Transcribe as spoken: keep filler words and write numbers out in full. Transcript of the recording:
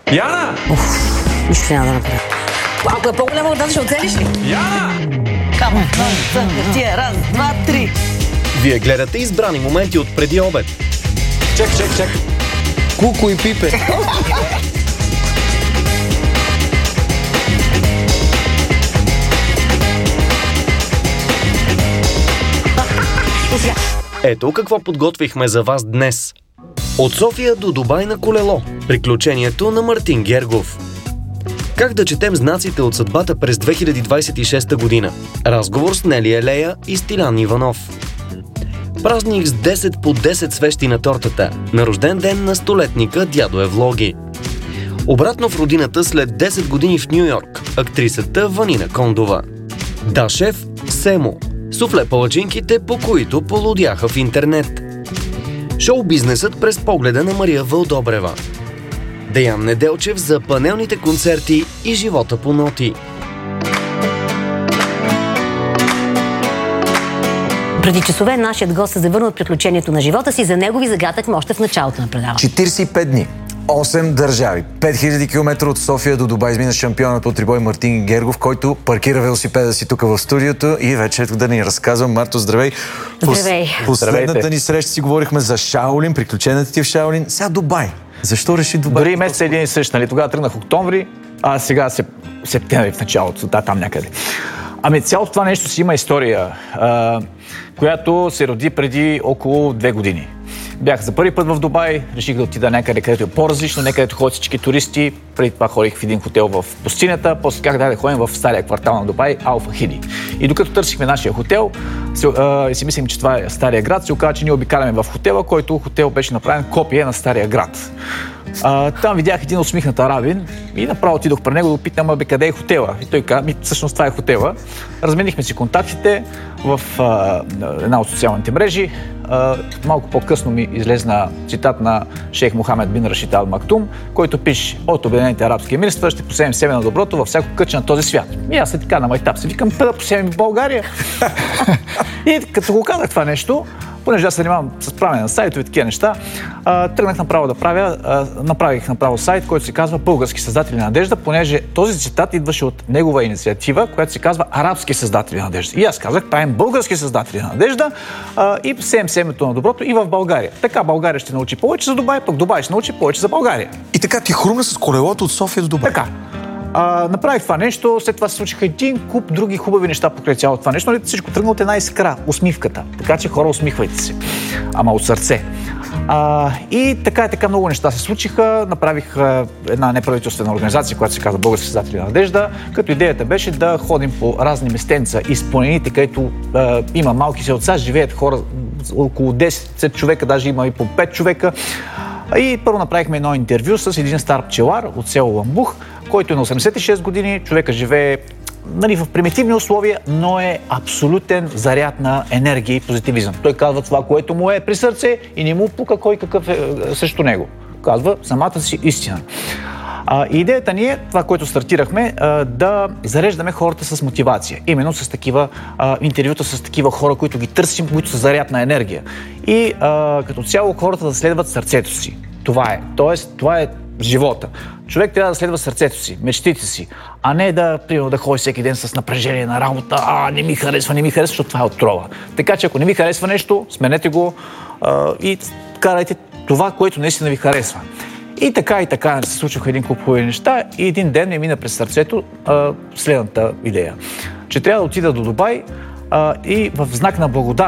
Яна! Уф, нищо няма да направя. Ако е по-голяма от нас, ще оцелиш ли? Яна! Камо, тия, раз, два, три. Вие гледате избрани моменти от преди обед. Чак, чак, чак. Куко и Пипе. Ето какво подготвихме за вас днес. От София до Дубай на колело. Приключението на Мартин Гергов. Как да четем знаците от съдбата през две хиляди двадесет и шеста година? Разговор с Нели Елея и Стилян Иванов. Празник с десет по десет свещи на тортата. На рожден ден на столетника Дядо Евлоги. Обратно в родината след десет години в Ню-Йорк. Актрисата Ванина Кондова. Да, шеф, Семо. Суфле палачинките, по които полудяха в интернет. Шоу-бизнесът през погледа на Мария Вълдобрева. Деян Неделчев за панелните концерти и живота по ноти. Преди часове нашият гост се завърна от приключението на живота си. За него ви загатахме още в началото на предаването. четиридесет и пет дни, осем държави, пет хиляди километра от София до Дубай измина шампионът по трибой Мартин Гергов, който паркира велосипеда си тук в студиото и вече ето да ни разказвам. Марто, здравей! Здравей! Последната ни среща си говорихме за Шаолин, приключенията ти в Шаолин. Сега Дубай. Защо реши Дубай? Дори месец един и същ, нали? Тогава тръгнах октомври, а сега сеп... септември в началото, да, там някъде. Ами цялото това нещо си има история, а, която се роди преди около две години. Бях за първи път в Дубай, реших да отида някъде, където е по-различно, някъдето ходят всички туристи. Преди това ходих в един хотел в пустинята, после как да ходим в стария квартал на Дубай, Алфа Хиди. И докато търсихме нашия хотел, се, а, и си мислим, че това е стария град, се оказа, че ние обикаляме в хотела, който хотел беше направен копие на стария град. А, там видях един усмихнат арабин и направо отидох при него да опитам, абе, къде е хотела. И той каза, ми, всъщност това е хотела. Разменихме си контактите в а, една от социалните мрежи. А, малко по-късно ми излезна цитат на шейх Мохамед бин Рашид Ал Мактум, който пише: от Обединените арабски емирства ще посеем себе на доброто във всяко кътче на този свят. И аз се така на майтап се викам, да посеем в България. И като го казах това нещо, понеже аз се занимавам с правене на сайтове и такива неща, а, тръгнах направо да правя, а, направих направо сайт, който се казва Български създатели на надежда, понеже този цитат идваше от негова инициатива, която се казва Арабски създатели на надежда. И аз казах, правим Български създатели на надежда а, и всем семето на доброто и в България. Така България ще научи повече за Дубай, пък Дубай ще научи повече за България. И така ти хрумна с колелото от София до Дубай. Така. А, направих това нещо, след това се случиха един куп други хубави неща покрай цялото това нещо, но всичко тръгна от една искра, усмивката. Така че хора, усмихвайте се. Ама от сърце. А, и така и така много неща се случиха. Направих а, една неправителствена организация, която се казва Български създатели на надежда, като идеята беше да ходим по разни местенца из планините, където а, има малки селца, живеят хора, около десет човека, даже има и по пет човека. И първо направихме едно интервю с един стар пчелар от село Ламбух, който е на осемдесет и шест години, човека живее, нали, в примитивни условия, но е абсолютен заряд на енергия и позитивизъм. Той казва това, което му е при сърце и не му пука кой какъв е срещу него. Казва самата си истина. А, идеята ни е, това, което стартирахме, а, да зареждаме хората с мотивация. Именно с такива а, интервюта с такива хора, които ги търсим, които са заряд на енергия. И а, като цяло хората да следват сърцето си. Това е. Тоест, това е живота. Човек трябва да следва сърцето си, мечтите си, а не да, примерно, да ходи всеки ден с напрежение на работа, а не ми харесва, не ми харесва, защото това е отрова. Така че ако не ви харесва нещо, сменете го а, и карайте това, което наистина ви харесва. И така и така се случиха един куп хубави неща и един ден ми мина през сърцето а, следната идея, че трябва да отида до Дубай а, и в знак на благодарност